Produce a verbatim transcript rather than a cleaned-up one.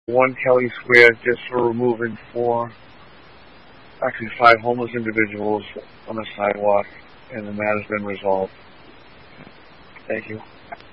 one Kelly Square just for removing four, actually five homeless individuals on the sidewalk, and the matter's been resolved. Thank you.